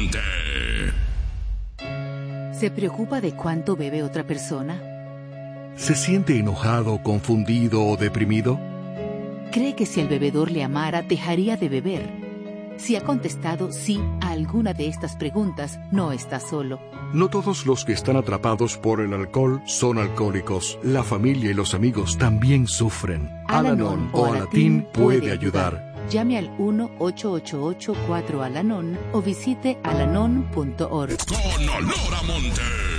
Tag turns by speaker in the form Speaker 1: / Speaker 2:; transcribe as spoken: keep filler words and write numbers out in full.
Speaker 1: Monte.
Speaker 2: ¿Se preocupa de cuánto bebe otra persona?
Speaker 3: ¿Se siente enojado, confundido o deprimido?
Speaker 2: ¿Cree que si el bebedor le amara, dejaría de beber? Si ha contestado sí a alguna de estas preguntas, no está solo.
Speaker 3: No todos los que están atrapados por el alcohol son alcohólicos. La familia y los amigos también sufren. Al-Anon o Alatín puede ayudar.
Speaker 2: Llame al uno ocho ocho ocho cuatro Al-Anon o visite alanon punto org.
Speaker 1: Con olor a monte.